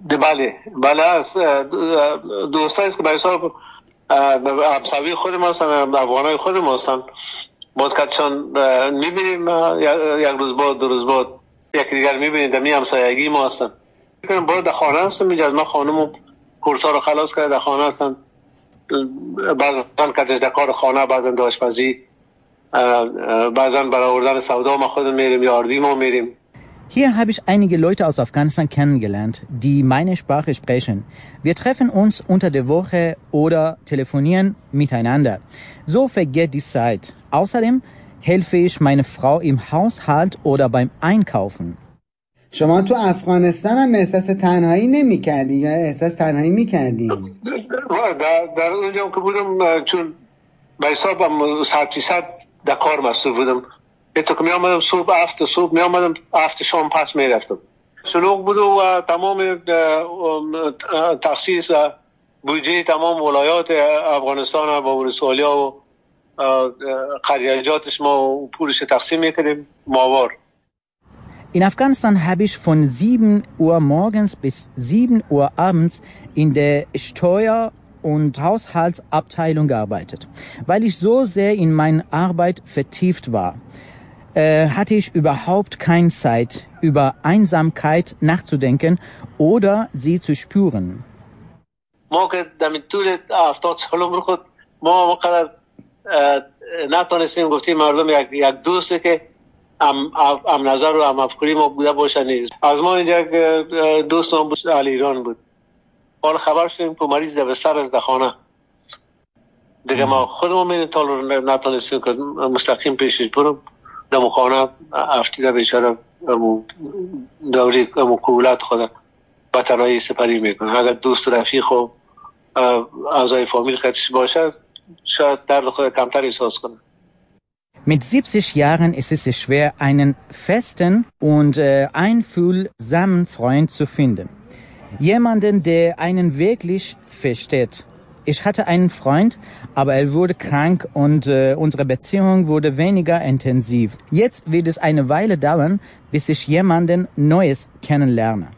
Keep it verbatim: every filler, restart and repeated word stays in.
بله بله از دوستایی که به حساب همسایه خود ما هستن، افغانای خود ما هستن. ما چون میبینیم یک روز بعد دو روز بعد یکی دیگر میبینیم در می همسایگی ما هستن. میکنم باید در خانه هستم اینجا، ما خانم کورسا رو خلاص کرده در خانه هستن. بعضا کدش در کار خانه، بعضا در آشپزی، بعضا برای آوردن سودا ما خود میریم یا آردی ما میریم. Hier habe ich einige Leute aus Afghanistan kennengelernt, die meine Sprache sprechen. Wir treffen uns unter der Woche oder telefonieren miteinander. So vergeht die Zeit. Außerdem helfe ich meine Frau im Haushalt oder beim Einkaufen. شما تو افغانستان هم احساس تنهایی نمی کردی یا احساس تنهایی می کردی؟ در, در اونجا که بودم چون به حسابم صد فیصد در کار مصروف بودم. تو که می آمدم صبح هفت صبح می آمدم هفت شام پس می رفتم. شلوغ بود و تمام تخصیص بودجه تمام ولایات افغانستان با ولسوالیا و قریجاتش ما پولش تقسیم میکردیم ماوار. In Afghanistan habe ich von sieben Uhr morgens bis sieben Uhr abends in der Steuer- und Haushaltsabteilung gearbeitet. Weil ich so sehr in meine Arbeit vertieft war, äh, hatte ich überhaupt keine Zeit, über Einsamkeit nachzudenken oder sie zu spüren. ما که در طول هفتاد سالم رو خود ما وقت نتونستیم گفتیم مردم یک یک دوستی که ام ام نظر و ام افکاری ما بوده باشه نیست. از ما اینجا دوست هم بود علی ایران بود. حالا خبر شدیم که مریض در بستر از در خانه. دیگه ما خودمون می تا نتونستیم که مستقیم پیشش برم. در خانه افتیده بیچاره دوری مقولات خود با تنهایی سپری میکنه. اگر دوست رفیق و اعضای فامیل خودش باشه شاید درد خود کمتر احساس کنه. Mit siebzig Jahren ist es sehr schwer, einen festen und äh, einfühlsamen Freund zu finden. Jemanden, der einen wirklich versteht. Ich hatte einen Freund, aber er wurde krank und äh, unsere Beziehung wurde weniger intensiv. Jetzt wird es eine Weile dauern, bis ich jemanden Neues kennenlerne.